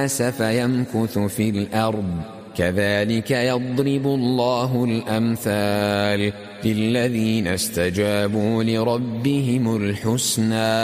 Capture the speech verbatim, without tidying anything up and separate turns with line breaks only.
الناس فيمكث في الأرض كذلك يضرب الله الأمثال للذين استجابوا لربهم الحسنى